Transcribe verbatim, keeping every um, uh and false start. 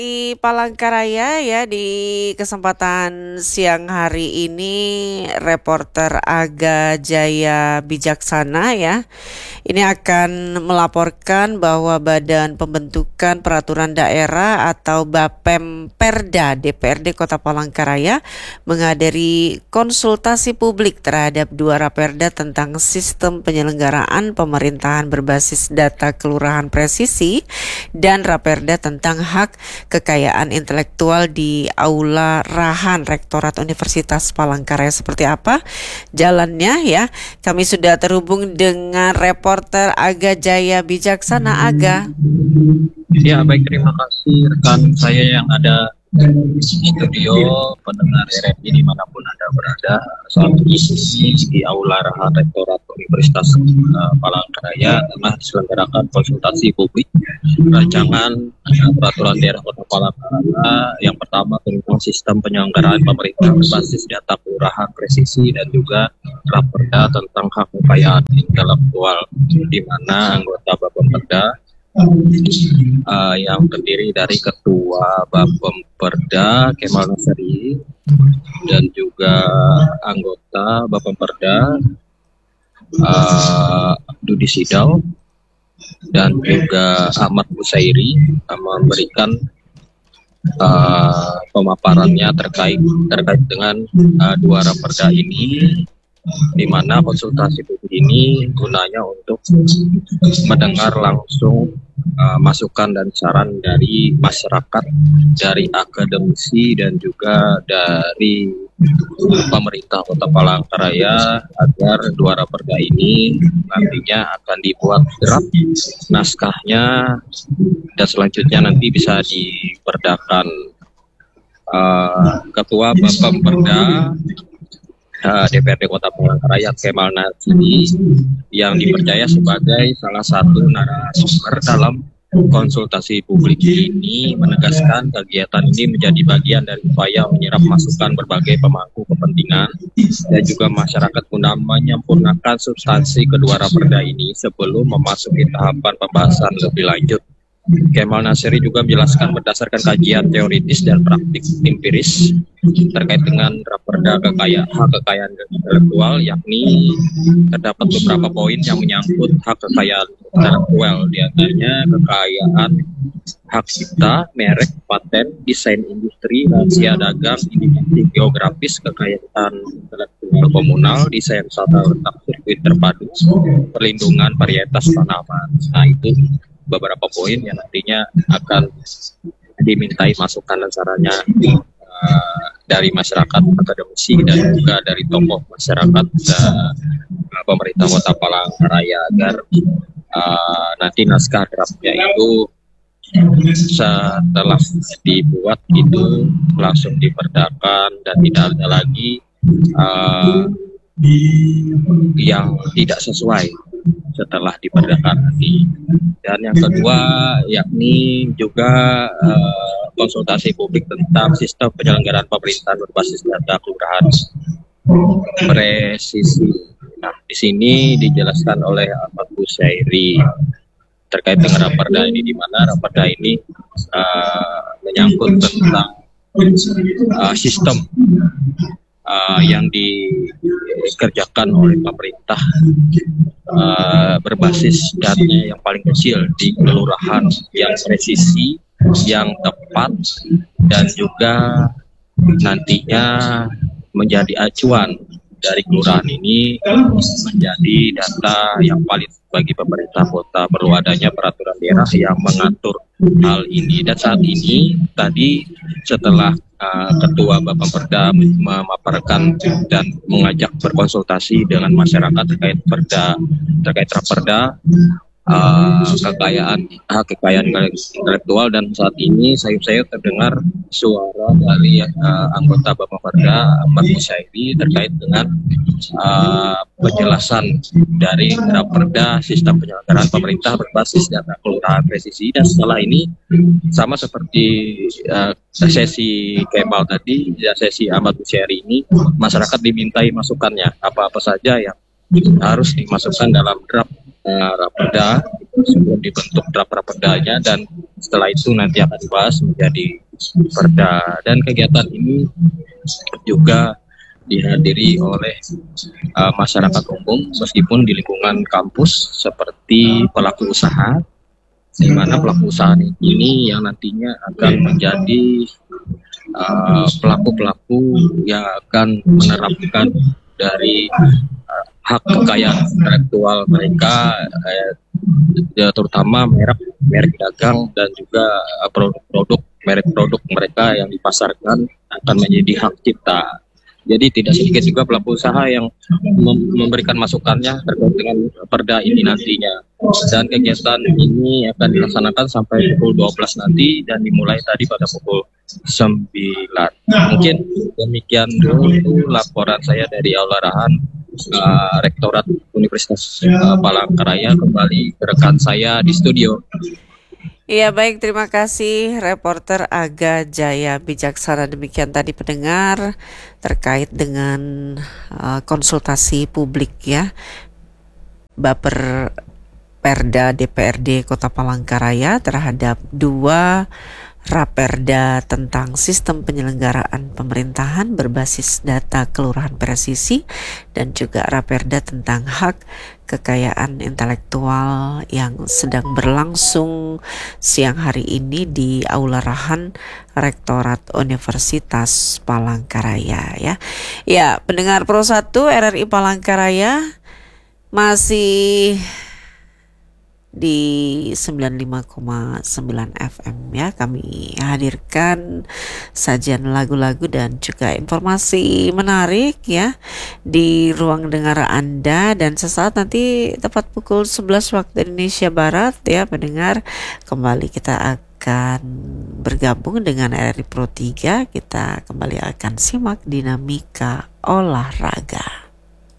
Di Palangkaraya ya di kesempatan siang hari ini reporter Aga Jaya Bijaksana ya ini akan melaporkan bahwa Badan Pembentukan Peraturan Daerah atau Bapemperda D P R D Kota Palangkaraya menghadiri konsultasi publik terhadap dua raperda tentang sistem penyelenggaraan pemerintahan berbasis data kelurahan presisi dan raperda tentang hak kekayaan intelektual di Aula Rahan Rektorat Universitas Palangkaraya. Seperti apa jalannya ya? Kami sudah terhubung dengan reporter Aga Jaya Bijaksana. Aga. Ya, baik, terima kasih rekan saya yang ada di studio, pendengar R M I dimanapun Anda berada. Saat ini di Aula Rahan Rektorat Universitas uh, Palangkaraya tengah diselenggarakan konsultasi publik rancangan uh, peraturan daerah Kota Palangkaraya. Yang pertama tentang sistem penyelenggaraan pemerintah berbasis data kelurahan presisi dan juga raperda tentang hak kekayaan intelektual, di mana anggota Bapemperda Uh, yang terdiri dari Ketua Bapemperda Kemal Nasari dan juga anggota Bapemperda uh, Dudi Sidal dan juga Ahmad Busairi uh, memberikan uh, pemaparannya terkait terkait dengan uh, dua raperda ini, di mana konsultasi publik ini gunanya untuk mendengar langsung uh, masukan dan saran dari masyarakat, dari akademisi dan juga dari pemerintah Kota Palangkaraya agar dua raperda ini nantinya akan dibuat draft naskahnya dan selanjutnya nanti bisa diperdakan. Uh, Ketua Bapemperda Uh, D P R D Kota Palangkaraya Kemal Nasari yang dipercaya sebagai salah satu narasumber dalam konsultasi publik ini menegaskan kegiatan ini menjadi bagian dari upaya menyerap masukan berbagai pemangku kepentingan dan juga masyarakat guna menyempurnakan substansi kedua raperda ini sebelum memasuki tahapan pembahasan lebih lanjut. Kemal Nasari juga menjelaskan berdasarkan kajian teoritis dan praktik empiris terkait dengan raperda kekayaan hak kekayaan intelektual, yakni terdapat beberapa poin yang menyangkut hak kekayaan intelektual, di antaranya kekayaan hak cipta, merek, paten, desain industri, rahasia dagang, indikasi geografis, kekayaan intelektual komunal, desain tata letak sirkuit terpadu, perlindungan varietas tanaman. Nah, itu beberapa poin yang nantinya akan dimintai masukan dan sarannya uh, dari masyarakat, akademisi dan juga dari tokoh masyarakat uh, pemerintah Kota Palangkaraya agar uh, nanti naskah draftnya itu setelah dibuat itu langsung diperdakan dan tidak ada lagi uh, yang tidak sesuai setelah diperdakan nanti. Dan yang kedua yakni juga uh, konsultasi publik tentang sistem penyelenggaraan pemerintahan berbasis data kelurahan presisi. Nah, di sini dijelaskan oleh Ahmad Busairi terkait dengan raperda ini, di mana raperda ini uh, menyangkut tentang uh, sistem Uh, yang dikerjakan oleh pemerintah uh, berbasis data yang paling kecil di kelurahan yang presisi, yang tepat, dan juga nantinya menjadi acuan dari kelurahan ini menjadi data yang valid bagi pemerintah kota. Perlu adanya peraturan daerah yang mengatur hal ini. Dan saat ini tadi setelah uh, Ketua Bapemperda memaparkan dan mengajak berkonsultasi dengan masyarakat terkait perda terkait raperda uh, kekayaan hak kekayaan intelektual, dan saat ini sayup-sayup terdengar suara dari uh, anggota Bapemperda Ahmad Busairi terkait dengan uh, penjelasan dari raperda sistem penyelenggaraan pemerintah berbasis data kelurahan presisi. Dan setelah ini sama seperti uh, sesi Kemal tadi, ya sesi Ahmad Busairi ini, masyarakat dimintai masukannya apa-apa saja yang harus dimasukkan dalam draft uh, raperda sebelum dibentuk draft raperdanya, dan setelah itu nanti akan dibahas menjadi perda. Dan kegiatan ini juga dihadiri oleh uh, masyarakat umum meskipun di lingkungan kampus seperti pelaku usaha, di mana pelaku usaha ini yang nantinya akan menjadi uh, pelaku-pelaku yang akan menerapkan dari uh, hak kekayaan intelektual mereka, eh, ya, terutama merek merek dagang dan juga uh, produk-produk merek produk mereka yang dipasarkan akan menjadi hak cipta. Jadi tidak sedikit juga pelaku usaha yang mem- memberikan masukannya terkait dengan perda ini nantinya. Dan kegiatan ini akan dilaksanakan sampai pukul dua belas nanti dan dimulai tadi pada pukul sembilan. Mungkin demikian dulu laporan saya dari Aula Rahan, uh, Rektorat Universitas uh, Palangkaraya. Kembali ke rekan saya di studio. Iya, baik, terima kasih reporter Aga Jaya Bijaksana. Demikian tadi pendengar terkait dengan uh, konsultasi publik ya, Baper Perda D P R D Kota Palangkaraya terhadap dua Raperda tentang sistem penyelenggaraan pemerintahan berbasis data kelurahan presisi dan juga Raperda tentang hak kekayaan intelektual yang sedang berlangsung siang hari ini di Aula Rahan Rektorat Universitas Palangkaraya ya. Ya, pendengar Pro satu R R I Palangkaraya masih di sembilan puluh lima koma sembilan F M ya, kami hadirkan sajian lagu-lagu dan juga informasi menarik ya di ruang dengar Anda. Dan sesaat nanti tepat pukul sebelas waktu Indonesia Barat ya pendengar, kembali kita akan bergabung dengan R R I Pro tiga. Kita kembali akan simak dinamika olahraga.